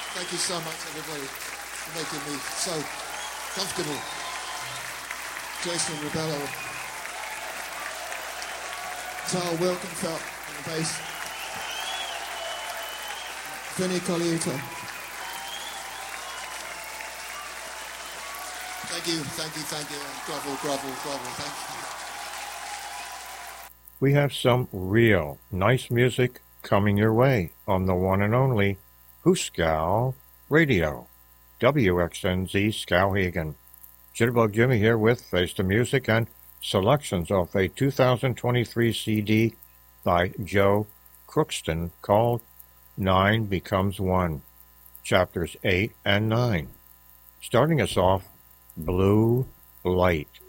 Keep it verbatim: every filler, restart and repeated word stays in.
Thank you so much, everybody, for making me so comfortable. Jason Rebello, Tal Wilkenfeld on the bass, Vinny Colaiuta. Thank you, thank you, thank you, and grovel, grovel, grovel, thank you. We have some real nice music coming your way on the one and only Hooskow Radio, W X N Z Skowhegan. Jitterbug Jimmy here with Face the Music and selections off a two thousand twenty-three C D by Joe Crookston called Nine Becomes One, Chapters eight and nine. Starting us off, Blue Light.